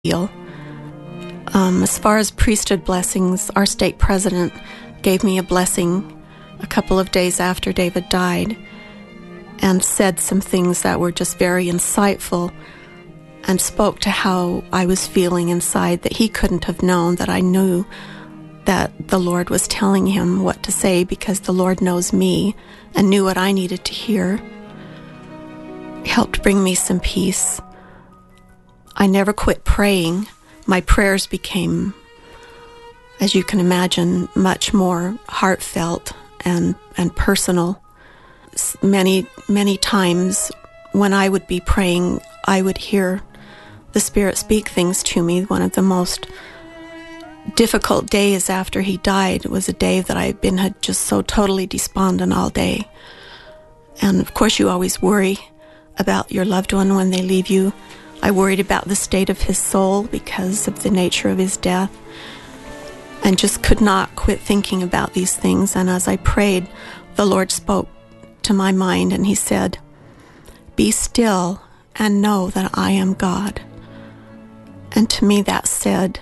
deal. As far as priesthood blessings, our stake president gave me a blessing a couple of days after David died and said some things that were just very insightful and spoke to how I was feeling inside, that he couldn't have known, that I knew that the Lord was telling him what to say because the Lord knows me and knew what I needed to hear. It helped bring me some peace. I never quit praying. My prayers became, as you can imagine, much more heartfelt and personal. Many times when I would be praying, I would hear the Spirit speak things to me. One of the most difficult days after he died was a day that had just so totally despondent all day. And of course you always worry about your loved one when they leave you. I worried about the state of his soul because of the nature of his death, and just could not quit thinking about these things. And as I prayed, the Lord spoke to my mind and he said, "Be still and know that I am God." And to me that said,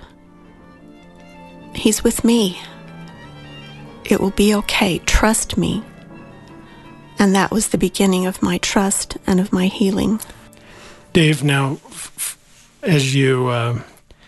He's with me. It will be okay. Trust me. And that was the beginning of my trust and of my healing. Dave, now, as you're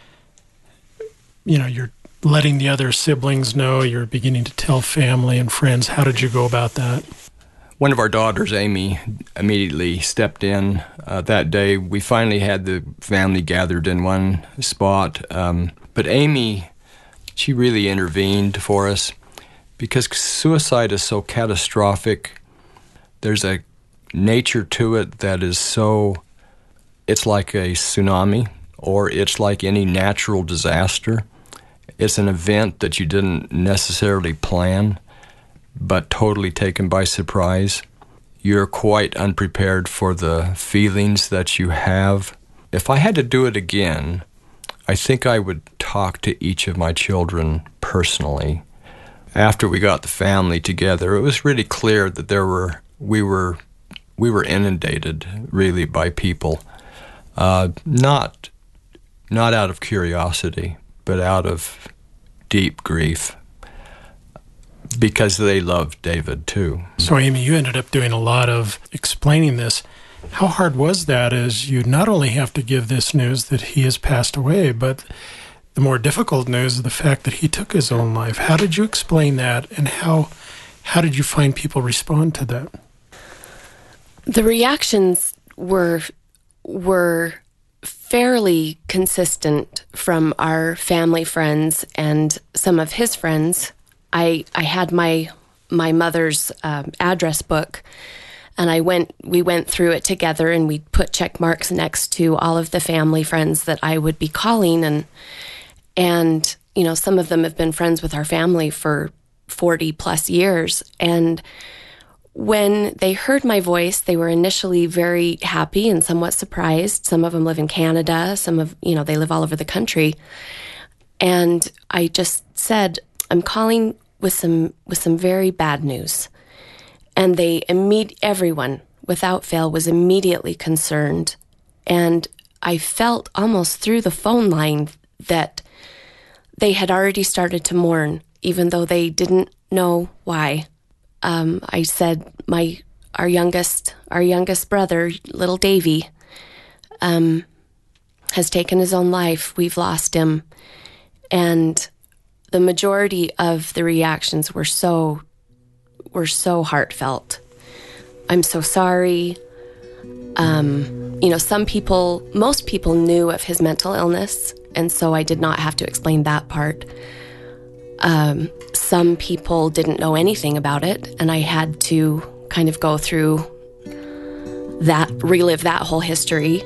letting the other siblings know, you're beginning to tell family and friends, how did you go about that? One of our daughters, Amy, immediately stepped in that day. We finally had the family gathered in one spot. But Amy, she really intervened for us because suicide is so catastrophic. There's a nature to it that is so, it's like a tsunami, or it's like any natural disaster. It's an event that you didn't necessarily plan, but totally taken by surprise. You're quite unprepared for the feelings that you have. If I had to do it again, I think I would talk to each of my children personally. After we got the family together, it was really clear that we were inundated really by people, not out of curiosity, but out of deep grief, because they loved David too. So Amy, you ended up doing a lot of explaining this. How hard was that, as you not only have to give this news that he has passed away, but the more difficult news is the fact that he took his own life? How did you explain that, and how did you find people respond to that? The reactions were fairly consistent from our family friends and some of his friends. I had my mother's address book, and we went through it together, and we put check marks next to all of the family friends that I would be calling, and some of them have been friends with our family for 40 plus years. And when they heard my voice, they were initially very happy and somewhat surprised. Some of them live in Canada, they live all over the country. And I just said, I'm calling with some very bad news. And everyone, without fail, was immediately concerned. And I felt almost through the phone line that they had already started to mourn, even though they didn't know why. I said, our youngest brother, little Davy, has taken his own life. We've lost him. And the majority of the reactions were so heartfelt. I'm so sorry. Most people knew of his mental illness, and so I did not have to explain that part. Some people didn't know anything about it, and I had to kind of go through that, relive that whole history.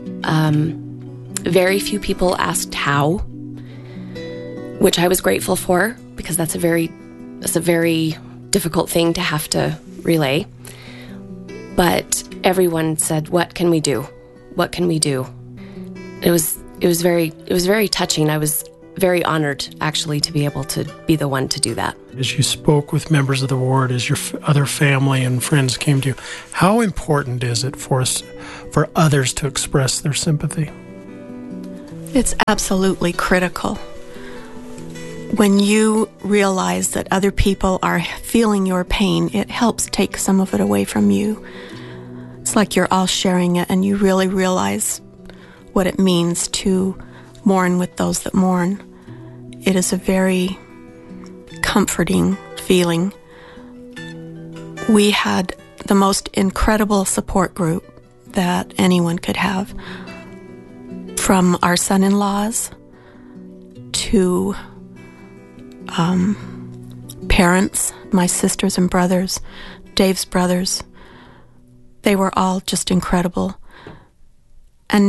Very few people asked how, which I was grateful for, because that's a very difficult thing to have to relay. But everyone said, "What can we do? What can we do?" It was very touching. I was very honored, actually, to be able to be the one to do that. As you spoke with members of the ward, as your other family and friends came to you, how important is it for others to express their sympathy? It's absolutely critical. When you realize that other people are feeling your pain, it helps take some of it away from you. It's like you're all sharing it, and you really realize what it means to mourn with those that mourn. It is a very comforting feeling. We had the most incredible support group that anyone could have, from our son-in-laws to parents, my sisters and brothers, Dave's brothers. They were all just incredible. And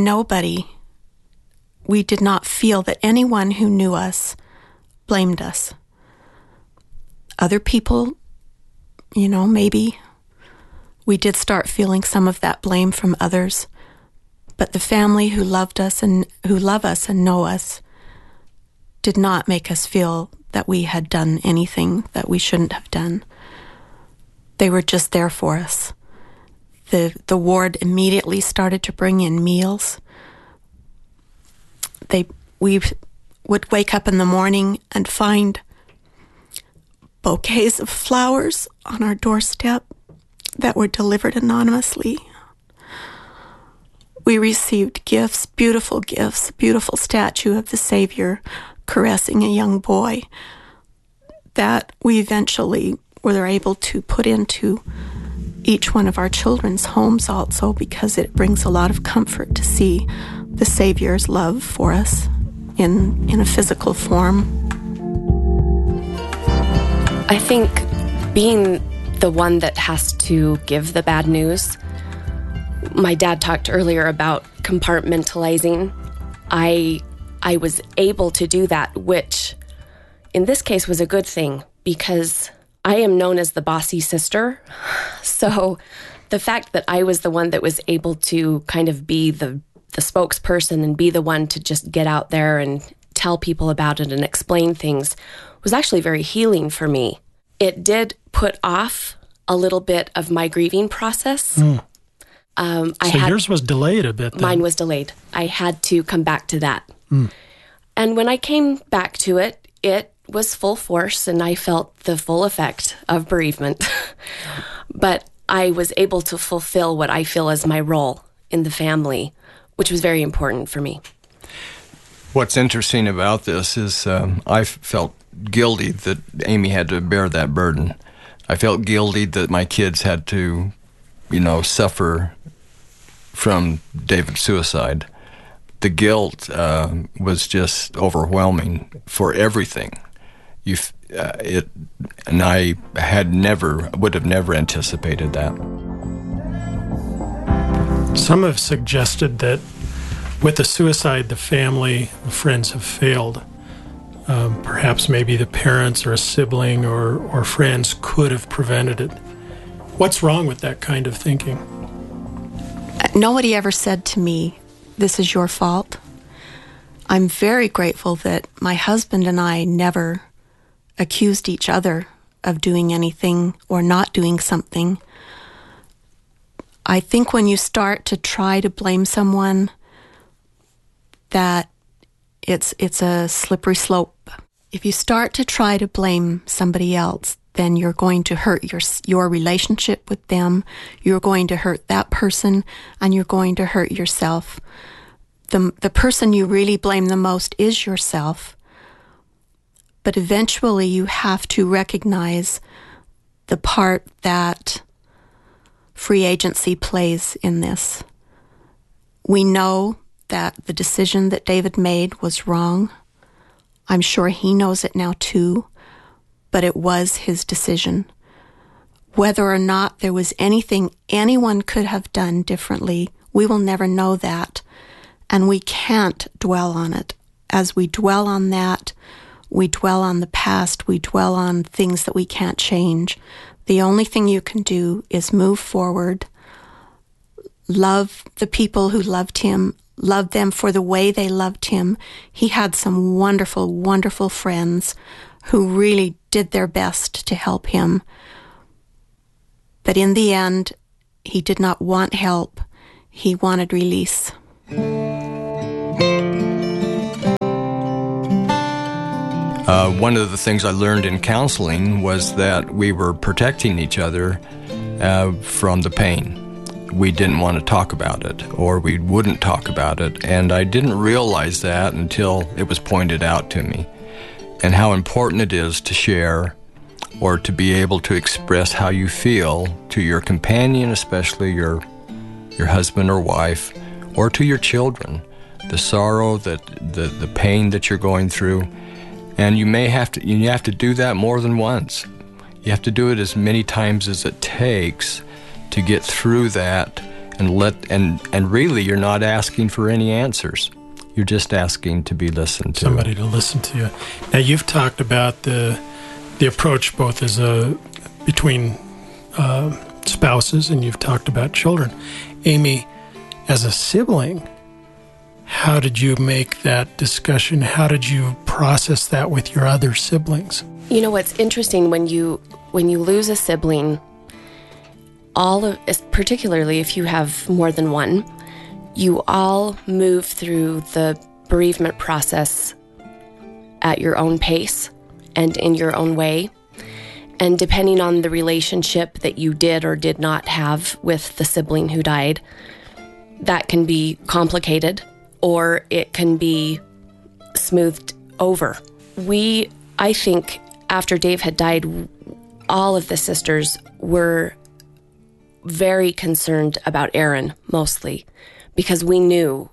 we did not feel that anyone who knew us blamed us. Other people, maybe we did start feeling some of that blame from others, but the family who loved us and who love us and know us did not make us feel that we had done anything that we shouldn't have done. They were just there for us. The ward immediately started to bring in meals. We would wake up in the morning and find bouquets of flowers on our doorstep that were delivered anonymously. We received gifts, beautiful gifts, a beautiful statue of the Savior caressing a young boy that we eventually were able to put into each one of our children's homes also, because it brings a lot of comfort to see the Savior's love for us in a physical form. I think being the one that has to give the bad news, my dad talked earlier about compartmentalizing. I was able to do that, which in this case was a good thing, because I am known as the bossy sister. So the fact that I was the one that was able to kind of be the spokesperson and be the one to just get out there and tell people about it and explain things was actually very healing for me. It did put off a little bit of my grieving process. Yours was delayed a bit then. Mine was delayed. I had to come back to that. And when I came back to it, it was full force, and I felt the full effect of bereavement. But I was able to fulfill what I feel as my role in the family, which was very important for me. What's interesting about this is I felt guilty that Amy had to bear that burden. I felt guilty that my kids had to, suffer from David's suicide. The guilt was just overwhelming for everything. And I would have never anticipated that. Some have suggested that with the suicide, the family, the friends have failed. Perhaps maybe the parents or a sibling or friends could have prevented it. What's wrong with that kind of thinking? Nobody ever said to me, "This is your fault." I'm very grateful that my husband and I never accused each other of doing anything or not doing something. I think when you start to try to blame someone, that it's a slippery slope. If you start to try to blame somebody else, then you're going to hurt your relationship with them, you're going to hurt that person, and you're going to hurt yourself. The person you really blame the most is yourself. But eventually you have to recognize the part that free agency plays in this. We know that the decision that David made was wrong. I'm sure he knows it now too, but it was his decision. Whether or not there was anything anyone could have done differently, we will never know that, and we can't dwell on it. As we dwell on that, we dwell on the past, we dwell on things that we can't change. The only thing you can do is move forward, love the people who loved him, love them for the way they loved him. He had some wonderful, wonderful friends who really did their best to help him. But in the end, he did not want help. He wanted release. One of the things I learned in counseling was that we were protecting each other from the pain. We didn't want to talk about it, or we wouldn't talk about it, and I didn't realize that until it was pointed out to me, and how important it is to share or to be able to express how you feel to your companion, especially your husband or wife, or to your children, the sorrow, the pain that you're going through. And you have to do that more than once. You have to do it as many times as it takes to get through that, and really you're not asking for any answers. You're just asking to be listened to. Somebody to listen to you. Now, you've talked about the approach both as between spouses, and you've talked about children. Amy, as a sibling, how did you make that discussion? How did you process that with your other siblings? You know, what's interesting, when you lose a sibling, particularly if you have more than one, you all move through the bereavement process at your own pace and in your own way. And depending on the relationship that you did or did not have with the sibling who died, that can be complicated, or it can be smoothed over. I think after Dave had died, all of the sisters were very concerned about Erin, mostly, because we knew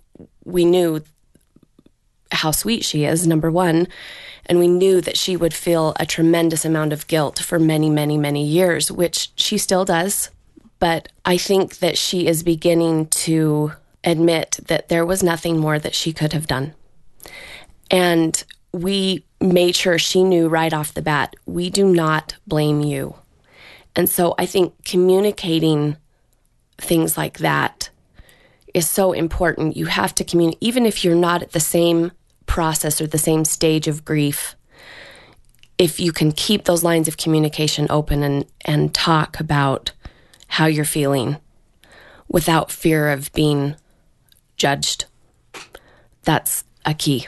how sweet she is, number one, and we knew that she would feel a tremendous amount of guilt for many, many, many years, which she still does. But I think that she is beginning to admit that there was nothing more that she could have done. And we made sure she knew right off the bat, we do not blame you. And so I think communicating things like that is so important. You have to communicate, even if you're not at the same process or the same stage of grief. If you can keep those lines of communication open and talk about how you're feeling without fear of being judged, that's a key.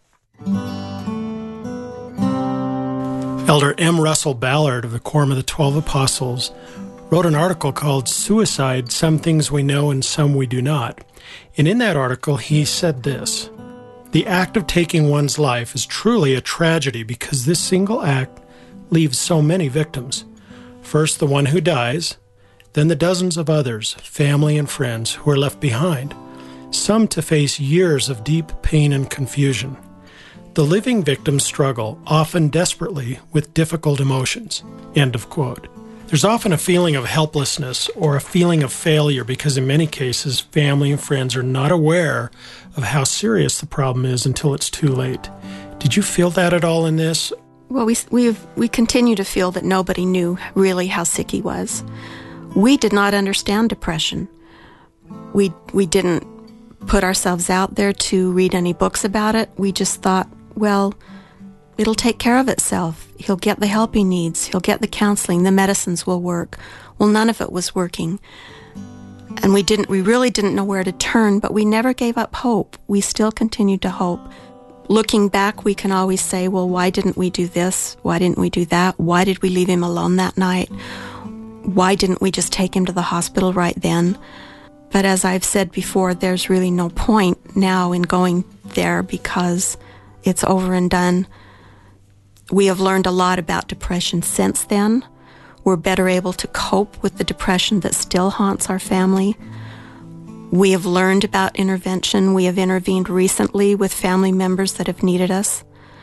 Elder M. Russell Ballard of the Quorum of the 12 Apostles wrote an article called Suicide, Some Things We Know and Some We Do Not. And in that article, he said this: "The act of taking one's life is truly a tragedy because this single act leaves so many victims. First, the one who dies, then the dozens of others, family and friends, who are left behind, some to face years of deep pain and confusion. The living victims struggle, often desperately, with difficult emotions." End of quote. There's often a feeling of helplessness or a feeling of failure because in many cases, family and friends are not aware of how serious the problem is until it's too late. Did you feel that at all in this? Well, we continue to feel that nobody knew really how sick he was. We did not understand depression. We didn't put ourselves out there to read any books about it. We just thought, well, it'll take care of itself. He'll get the help he needs. He'll get the counseling. The medicines will work. Well, none of it was working. And we really didn't know where to turn, but we never gave up hope. We still continued to hope. Looking back, we can always say, well, why didn't we do this? Why didn't we do that? Why did we leave him alone that night? Why didn't we just take him to the hospital right then? But as I've said before, there's really no point now in going there because it's over and done. We have learned a lot about depression since then. We're better able to cope with the depression that still haunts our family. We have learned about intervention. We have intervened recently with family members that have needed us.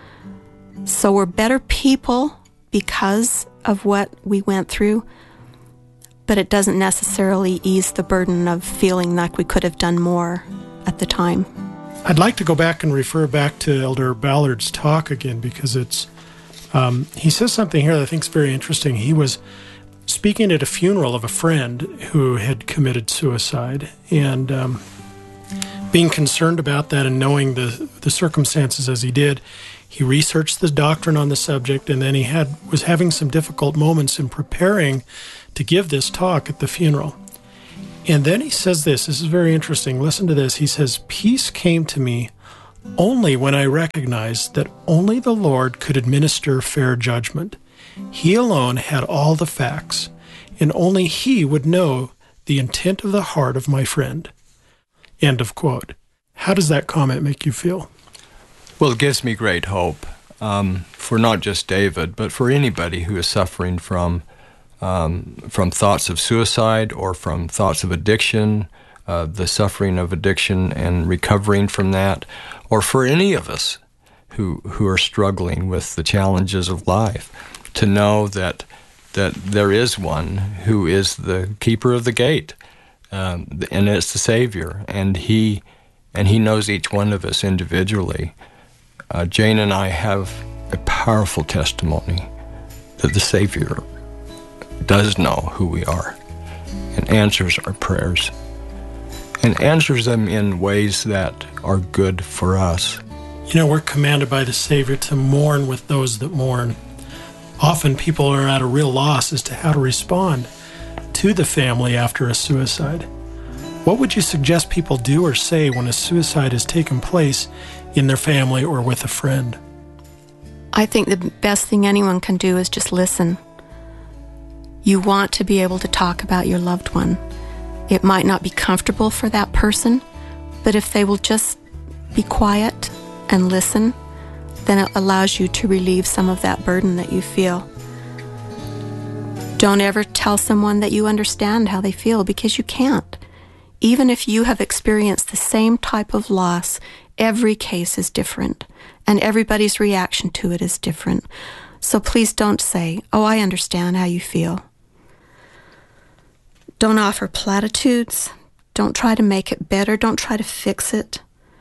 So we're better people because of what we went through, but it doesn't necessarily ease the burden of feeling like we could have done more at the time. I'd like to go back and refer back to Elder Ballard's talk again because it's he says something here that I think is very interesting. He was speaking at a funeral of a friend who had committed suicide, and being concerned about that and knowing the circumstances as he did, he researched the doctrine on the subject, and then he was having some difficult moments in preparing to give this talk at the funeral. And then he says this is very interesting. Listen to this. He says, "Peace came to me only when I recognized that only the Lord could administer fair judgment. He alone had all the facts, and only He would know the intent of the heart of my friend." End of quote. How does that comment make you feel? Well, it gives me great hope for not just David, but for anybody who is suffering from thoughts of suicide or from thoughts of addiction, the suffering of addiction and recovering from that, or for any of us who are struggling with the challenges of life, to know that there is one who is the keeper of the gate, and it's the Savior, and He knows each one of us individually. Jane and I have a powerful testimony that the Savior does know who we are and answers our prayers and answers them in ways that are good for us. You know, we're commanded by the Savior to mourn with those that mourn. Often people are at a real loss as to how to respond to the family after a suicide. What would you suggest people do or say when a suicide has taken place in their family or with a friend? I think the best thing anyone can do is just listen. You want to be able to talk about your loved one. It might not be comfortable for that person, but if they will just be quiet and listen, then it allows you to relieve some of that burden that you feel. Don't ever tell someone that you understand how they feel, because you can't. Even if you have experienced the same type of loss, every case is different, and everybody's reaction to it is different. So please don't say, "Oh, I understand how you feel." Don't offer platitudes. Don't try to make it better. Don't try to fix it.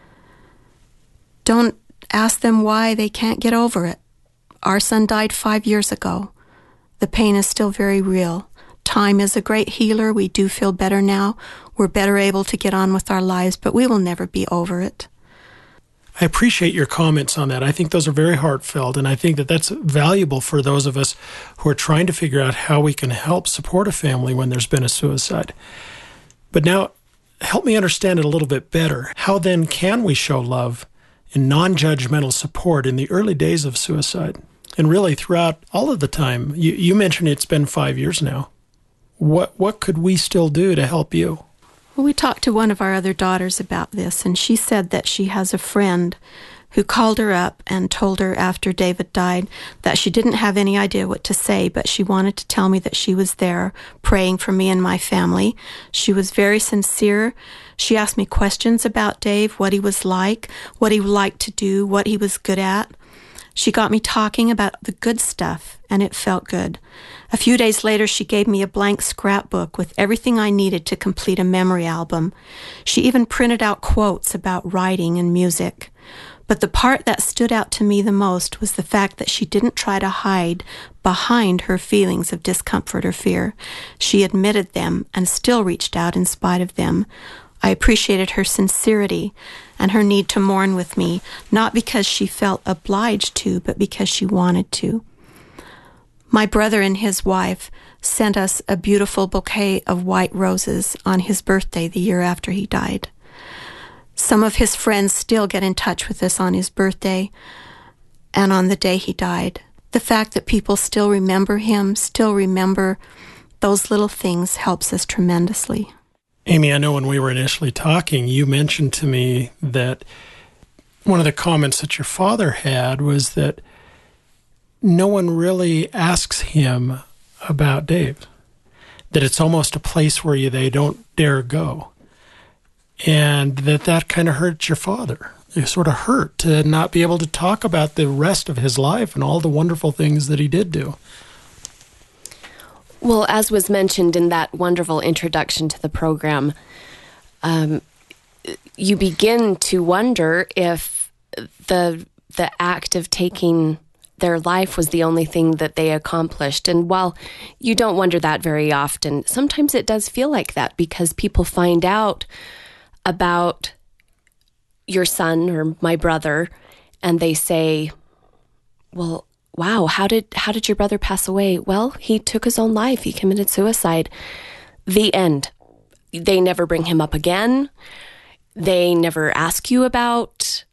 Don't ask them why they can't get over it. Our son died 5 years ago. The pain is still very real. Time is a great healer. We do feel better now. We're better able to get on with our lives, but we will never be over it. I appreciate your comments on that. I think those are very heartfelt, and I think that that's valuable for those of us who are trying to figure out how we can help support a family when there's been a suicide. But now, help me understand it a little bit better. How then can we show love and non-judgmental support in the early days of suicide, and really throughout all of the time? You mentioned it's been 5 years now. What could we still do to help you? Well, we talked to one of our other daughters about this, and she said that she has a friend who called her up and told her after David died that she didn't have any idea what to say, but she wanted to tell me that she was there praying for me and my family. She was very sincere. She asked me questions about Dave, what he was like, what he liked to do, what he was good at. She got me talking about the good stuff, and it felt good. A few days later, she gave me a blank scrapbook with everything I needed to complete a memory album. She even printed out quotes about writing and music. But the part that stood out to me the most was the fact that she didn't try to hide behind her feelings of discomfort or fear. She admitted them and still reached out in spite of them. I appreciated her sincerity and her need to mourn with me, not because she felt obliged to, but because she wanted to. My brother and his wife sent us a beautiful bouquet of white roses on his birthday the year after he died. Some of his friends still get in touch with us on his birthday and on the day he died. The fact that people still remember him, still remember those little things, helps us tremendously. Amy, I know when we were initially talking, you mentioned to me that one of the comments that your father had was that no one really asks him about Dave, that it's almost a place where they don't dare go, and that kind of hurts your father. It sort of hurt to not be able to talk about the rest of his life and all the wonderful things that he did do. Well, as was mentioned in that wonderful introduction to the program, you begin to wonder if the act of taking their life was the only thing that they accomplished. And while you don't wonder that very often, sometimes it does feel like that, because people find out about your son or my brother and they say, well, wow, how did your brother pass away? Well, he took his own life. He committed suicide. The end. They never bring him up again. They never ask you about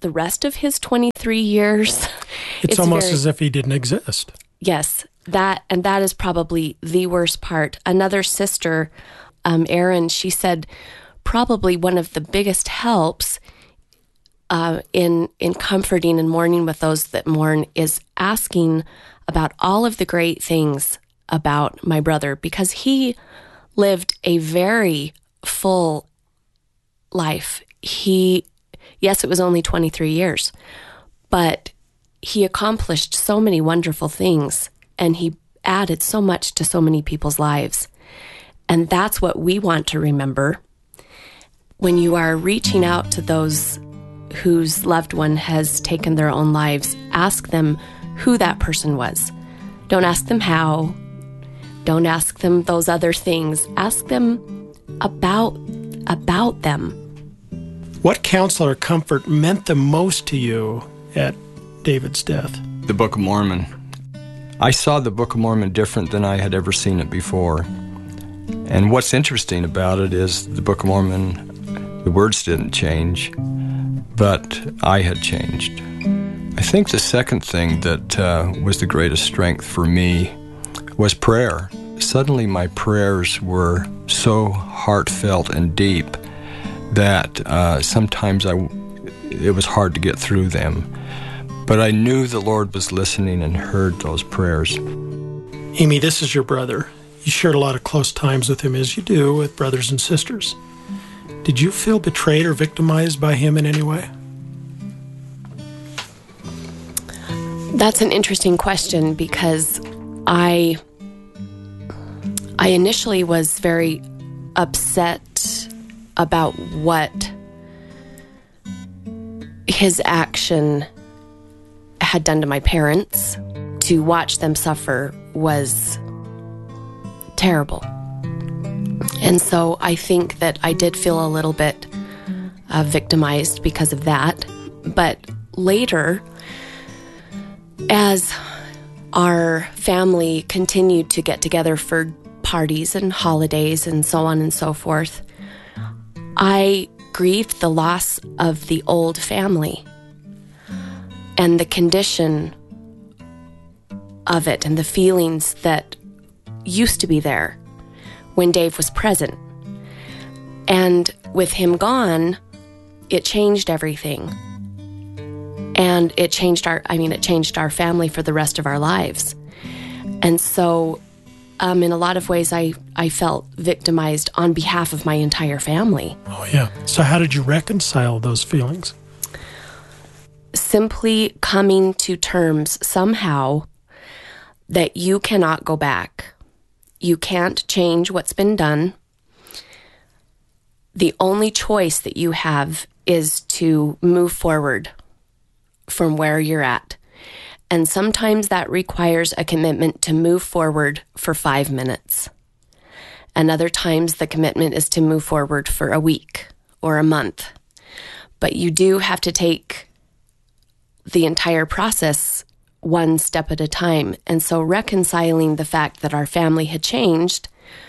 the rest of his 23 years. It's almost as if he didn't exist. Yes, that is probably the worst part. Another sister, Erin, she said probably one of the biggest helps in comforting and mourning with those that mourn is asking about all of the great things about my brother, because he lived a very full life. Yes, it was only 23 years, but he accomplished so many wonderful things, and he added so much to so many people's lives. And that's what we want to remember. When you are reaching out to those whose loved one has taken their own lives, ask them who that person was. Don't ask them how. Don't ask them those other things. Ask them about them. What counsel or comfort meant the most to you at David's death? The Book of Mormon. I saw the Book of Mormon different than I had ever seen it before. And what's interesting about it is the Book of Mormon, the words didn't change, but I had changed. I think the second thing that was the greatest strength for me was prayer. Suddenly my prayers were so heartfelt and deep that sometimes it was hard to get through them. But I knew the Lord was listening and heard those prayers. Amy, this is your brother. You shared a lot of close times with him, as you do with brothers and sisters. Did you feel betrayed or victimized by him in any way? That's an interesting question, because I initially was very upset about what his action had done to my parents. To watch them suffer was terrible. And so I think that I did feel a little bit victimized because of that. But later, as our family continued to get together for parties and holidays and so on and so forth, I grieved the loss of the old family and the condition of it and the feelings that used to be there when Dave was present. And with him gone, it changed everything. And it changed our family for the rest of our lives. And so, in a lot of ways, I felt victimized on behalf of my entire family. Oh, yeah. So how did you reconcile those feelings? Simply coming to terms somehow that you cannot go back. You can't change what's been done. The only choice that you have is to move forward from where you're at. And sometimes that requires a commitment to move forward for 5 minutes. And other times the commitment is to move forward for a week or a month. But you do have to take the entire process one step at a time. And so reconciling the fact that our family had changed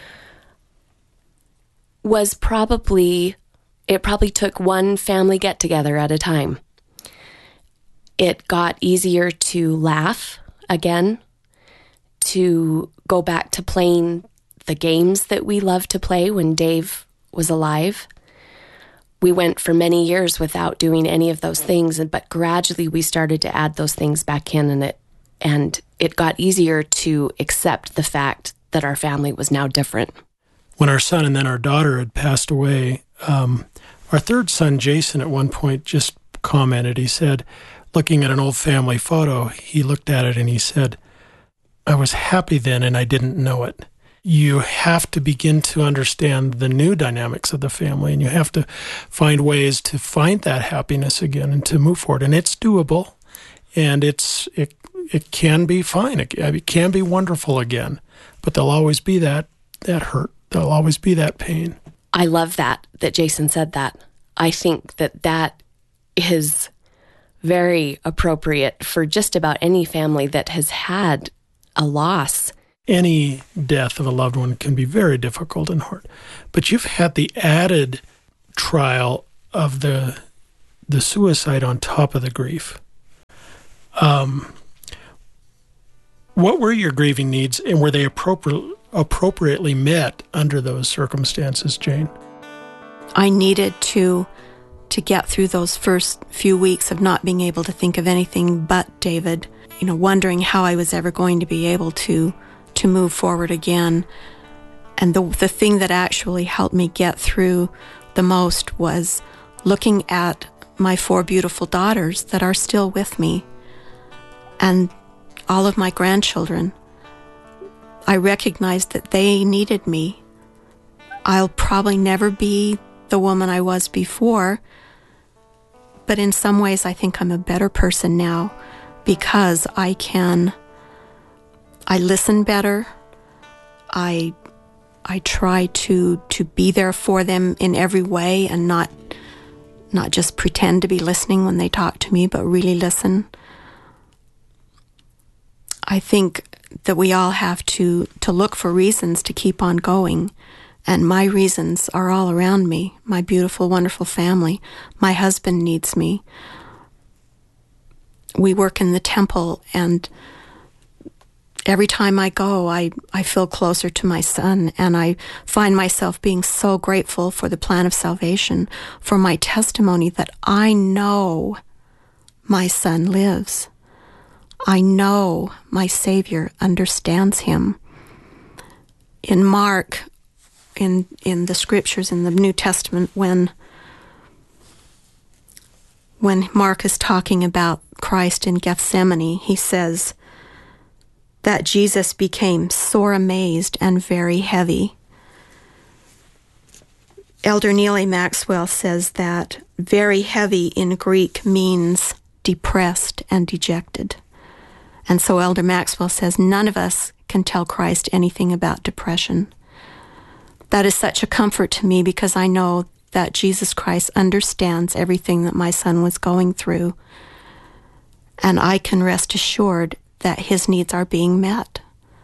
was probably took one family get-together at a time. It got easier to laugh again, to go back to playing the games that we loved to play when Dave was alive. We went for many years without doing any of those things, but gradually we started to add those things back in, and it got easier to accept the fact that our family was now different. When our son and then our daughter had passed away, our third son, Jason, at one point just commented, he said, looking at an old family photo, he looked at it and he said, I was happy then and I didn't know it. You have to begin to understand the new dynamics of the family, and you have to find ways to find that happiness again and to move forward. And it's doable, and it can be fine. It can be wonderful again, but there'll always be that hurt. There'll always be that pain. I love that Jason said that. I think that is very appropriate for just about any family that has had a loss. Any death of a loved one can be very difficult and hard, but you've had the added trial of the the suicide on top of the grief. What were your grieving needs, and were they appropriately met under those circumstances, Jane? I needed to get through those first few weeks of not being able to think of anything but David, wondering how I was ever going to be able to move forward again. And the thing that actually helped me get through the most was looking at my 4 beautiful daughters that are still with me and all of my grandchildren. I recognized that they needed me. I'll probably never be the woman I was before, but in some ways I think I'm a better person now because I listen better. I try to be there for them in every way and not just pretend to be listening when they talk to me, but really listen. I think that we all have to look for reasons to keep on going. And my reasons are all around me. My beautiful, wonderful family. My husband needs me. We work in the temple, and every time I go, I feel closer to my son, and I find myself being so grateful for the plan of salvation, for my testimony that I know my son lives. I know my Savior understands him. In Mark, in the scriptures in the New Testament, when Mark is talking about Christ in Gethsemane, he says that Jesus became sore amazed and very heavy. Elder Neal A. Maxwell says that very heavy in Greek means depressed and dejected. And so Elder Maxwell says none of us can tell Christ anything about depression. That is such a comfort to me because I know that Jesus Christ understands everything that my son was going through. And I can rest assured that his needs are being met.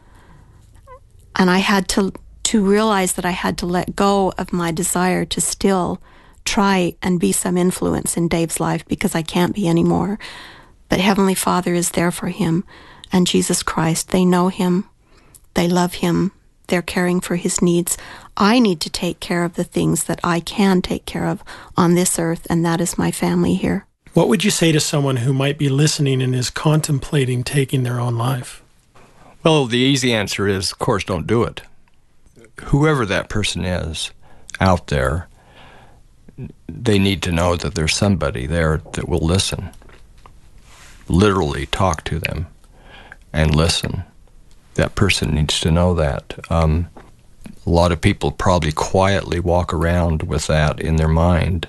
And I had to realize that I had to let go of my desire to still try and be some influence in Dave's life because I can't be anymore. But Heavenly Father is there for him, and Jesus Christ, they know him, they love him, they're caring for his needs. I need to take care of the things that I can take care of on this earth, and that is my family here. What would you say to someone who might be listening and is contemplating taking their own life? Well, the easy answer is, of course, don't do it. Whoever that person is out there, they need to know that there's somebody there that will listen. Literally talk to them and listen. That person needs to know that. A lot of people probably quietly walk around with that in their mind,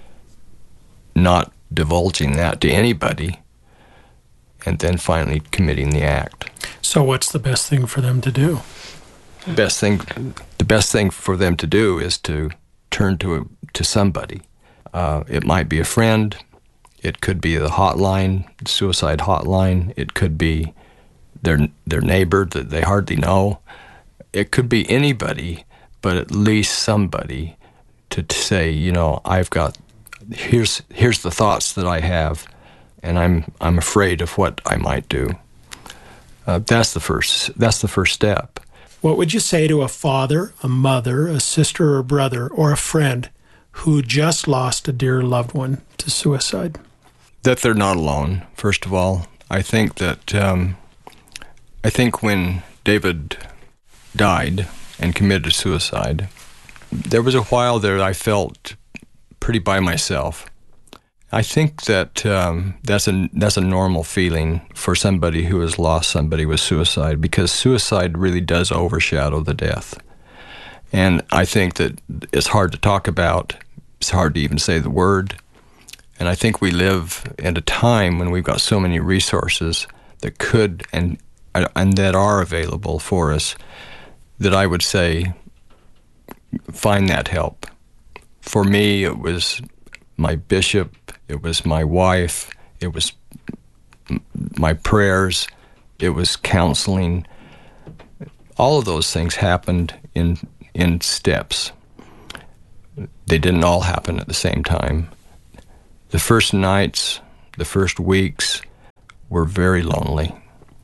not divulging that to anybody, and then finally committing the act. So what's the best thing for them to do? The best thing for them to do is to turn to somebody. It might be a friend. It could be the hotline, suicide hotline. It could be their neighbor that they hardly know. It could be anybody, but at least somebody to say, here's the thoughts that I have, and I'm afraid of what I might do. That's the first step. What would you say to a father, a mother, a sister or brother, or a friend who just lost a dear loved one to suicide? That they're not alone, first of all. I think when David died and committed suicide, there was a while there I felt pretty by myself. I think that that's a normal feeling for somebody who has lost somebody with suicide, because suicide really does overshadow the death. And I think that it's hard to talk about. It's hard to even say the word. And I think we live at a time when we've got so many resources that could and that are available for us, that I would say find that help. For me, it was my bishop, it was my wife, it was my prayers, it was counseling. All of those things happened in steps. They didn't all happen at the same time. The first nights, the first weeks were very lonely.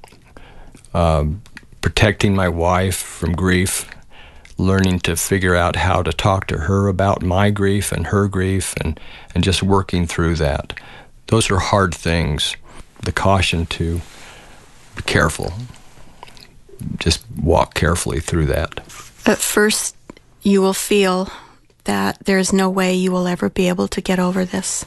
Protecting my wife from grief, learning to figure out how to talk to her about my grief and her grief, and just working through that. Those are hard things. The caution to be careful. Just walk carefully through that. At first, you will feel that there's no way you will ever be able to get over this.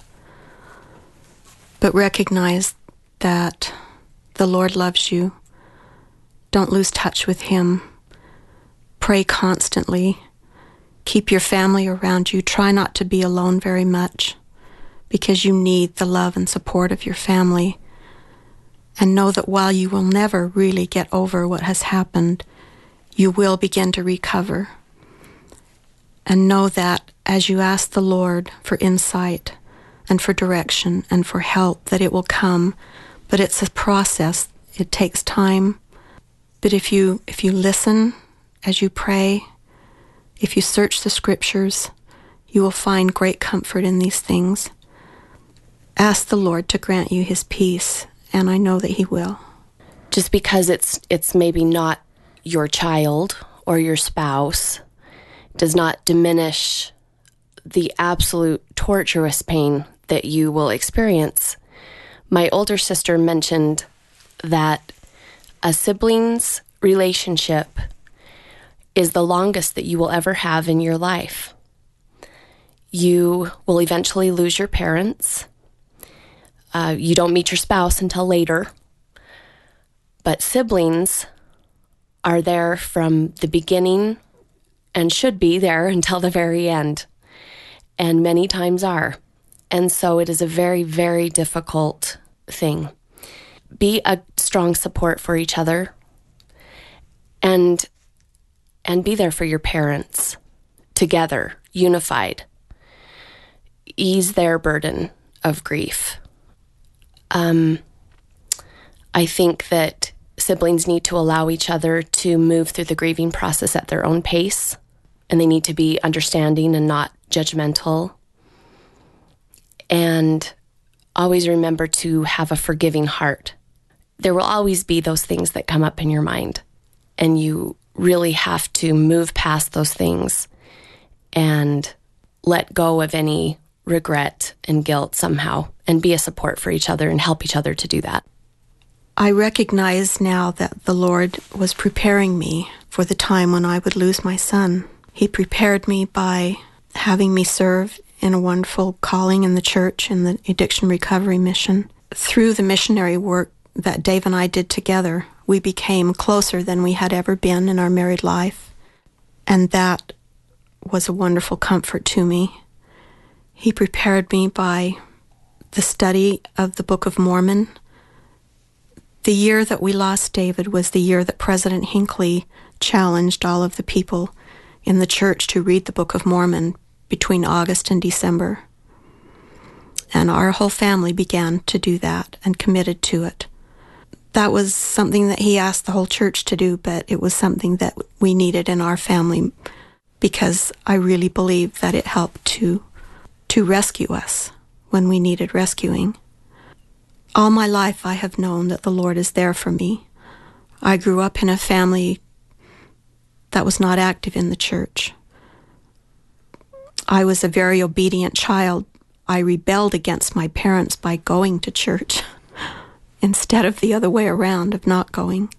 But recognize that the Lord loves you. Don't lose touch with Him. Pray constantly. Keep your family around you. Try not to be alone very much, because you need the love and support of your family. And know that while you will never really get over what has happened, you will begin to recover. And know that as you ask the Lord for insight and for direction and for help, that it will come. But it's a process. It takes time. But if you listen as you pray, if you search the scriptures, you will find great comfort in these things. Ask the Lord to grant you His peace, and I know that He will. Just because it's maybe not your child or your spouse does not diminish the absolute torturous pain that you will experience. My older sister mentioned that a sibling's relationship is the longest that you will ever have in your life. You will eventually lose your parents. You don't meet your spouse until later. But siblings are there from the beginning and should be there until the very end, and many times are. And so it is a very, very difficult thing. Be a strong support for each other, and be there for your parents together, unified. Ease their burden of grief. I think that siblings need to allow each other to move through the grieving process at their own pace, and they need to be understanding and not judgmental. And always remember to have a forgiving heart. There will always be those things that come up in your mind, and you really have to move past those things and let go of any regret and guilt somehow, and be a support for each other and help each other to do that. I recognize now that the Lord was preparing me for the time when I would lose my son. He prepared me by having me serve in a wonderful calling in the church in the addiction recovery mission. Through the missionary work that Dave and I did together, we became closer than we had ever been in our married life. And that was a wonderful comfort to me. He prepared me by the study of the Book of Mormon. The year that we lost David was the year that President Hinckley challenged all of the people in the church to read the Book of Mormon between August and December. And our whole family began to do that and committed to it. That was something that he asked the whole church to do, but it was something that we needed in our family, because I really believe that it helped to rescue us when we needed rescuing. All my life I have known that the Lord is there for me. I grew up in a family that was not active in the church. I was a very obedient child. I rebelled against my parents by going to church instead of the other way around, of not going.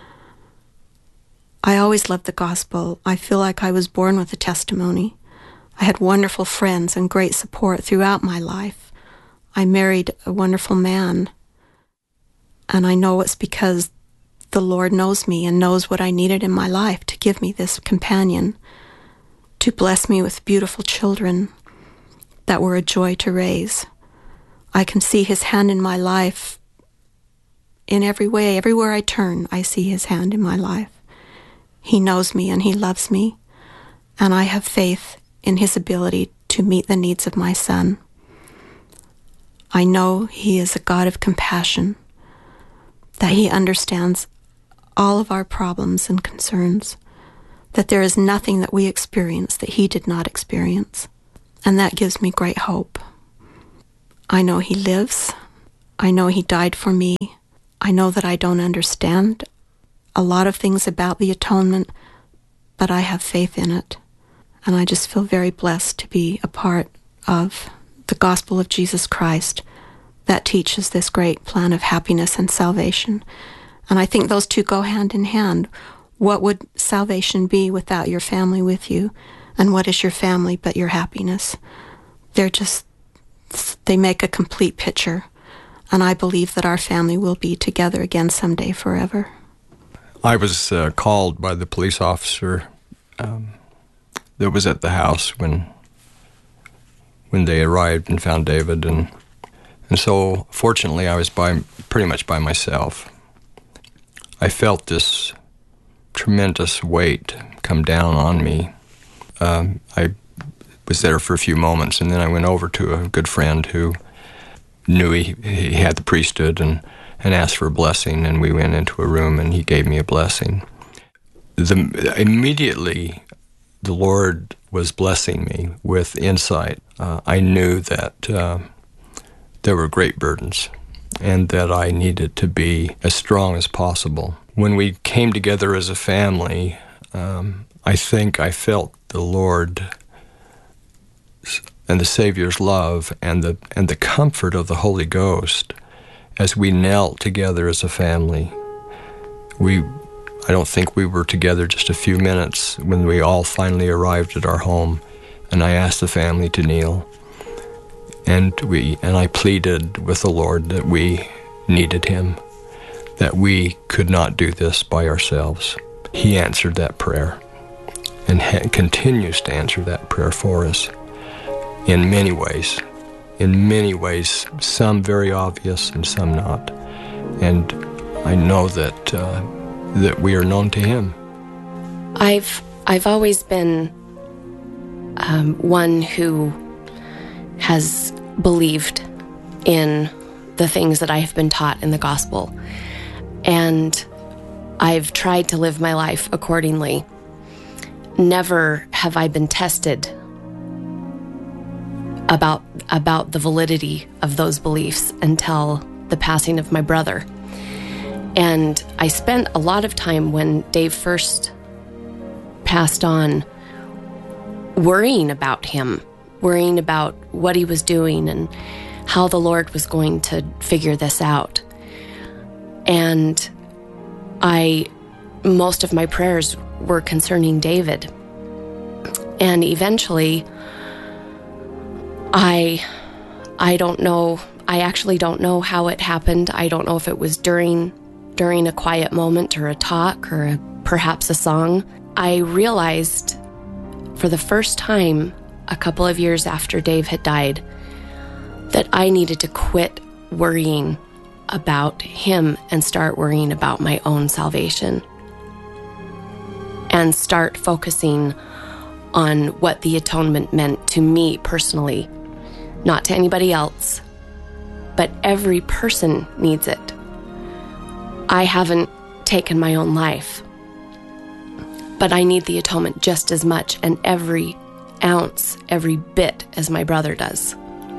I always loved the gospel. I feel like I was born with a testimony. I had wonderful friends and great support throughout my life. I married a wonderful man, and I know it's because the Lord knows me and knows what I needed in my life to give me this companion, to bless me with beautiful children that were a joy to raise. I can see His hand in my life in every way. Everywhere I turn, I see His hand in my life. He knows me and He loves me, and I have faith in His ability to meet the needs of my son. I know He is a God of compassion, that He understands all of our problems and concerns, that there is nothing that we experience that He did not experience, and that gives me great hope. I know he lives. I know he died for me. I know that I don't understand a lot of things about the atonement, but I have faith in it. And I just feel very blessed to be a part of the gospel of Jesus Christ that teaches this great plan of happiness and salvation. And I think those two go hand in hand. What would salvation be without your family with you? And what is your family but your happiness? They make a complete picture. And I believe that our family will be together again someday forever. I was called by the police officer that was at the house when they arrived and found David. And so, fortunately, I was pretty much by myself. I felt this tremendous weight come down on me. I was there for a few moments, and then I went over to a good friend who knew he had the priesthood and asked for a blessing, and we went into a room, and he gave me a blessing. Immediately, the Lord was blessing me with insight. I knew that there were great burdens and that I needed to be as strong as possible. When we came together as a family, I think I felt the Lord and the Savior's love and the comfort of the Holy Ghost as we knelt together as a family. I don't think we were together just a few minutes when we all finally arrived at our home, and I asked the family to kneel. And I pleaded with the Lord that we needed Him, that we could not do this by ourselves. He answered that prayer and continues to answer that prayer for us in many ways. In many ways, some very obvious and some not. And I know that we are known to Him. I've always been one who has believed in the things that I have been taught in the gospel, and I've tried to live my life accordingly. Never have I been tested about the validity of those beliefs until the passing of my brother. And I spent a lot of time when Dave first passed on worrying about him, worrying about what he was doing and how the Lord was going to figure this out. And most of my prayers were concerning David. And eventually, I don't know, I actually don't know how it happened. I don't know if it was during a quiet moment or a talk or perhaps a song. I realized for the first time a couple of years after Dave had died that I needed to quit worrying about him and start worrying about my own salvation and start focusing on what the atonement meant to me personally, not to anybody else, but every person needs it. I haven't taken my own life, but I need the atonement just as much and every ounce, every bit as my brother does.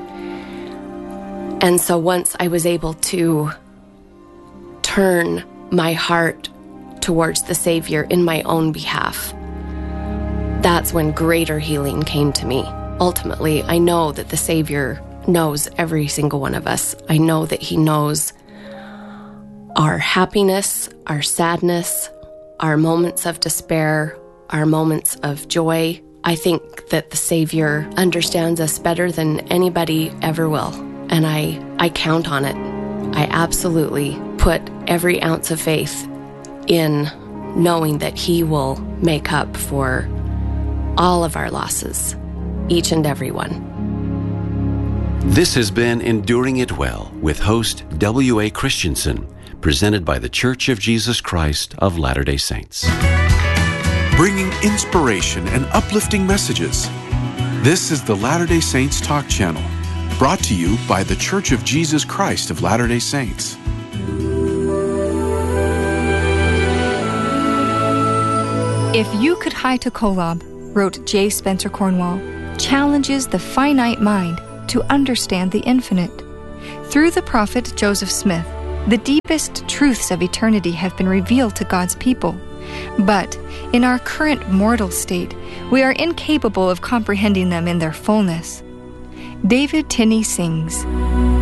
And so once I was able to turn my heart towards the Savior in my own behalf, that's when greater healing came to me. Ultimately, I know that the Savior knows every single one of us. I know that He knows our happiness, our sadness, our moments of despair, our moments of joy. I think that the Savior understands us better than anybody ever will, and I count on it. I absolutely put every ounce of faith in knowing that He will make up for all of our losses, each and every one. This has been Enduring It Well with host W.A. Christensen, presented by The Church of Jesus Christ of Latter-day Saints. Bringing inspiration and uplifting messages. This is the Latter-day Saints Talk Channel, brought to you by The Church of Jesus Christ of Latter-day Saints. If You Could Hie to Kolob, wrote J. Spencer Cornwall, challenges the finite mind to understand the infinite. Through the prophet Joseph Smith, the deepest truths of eternity have been revealed to God's people. But in our current mortal state, we are incapable of comprehending them in their fullness. David Tinney sings,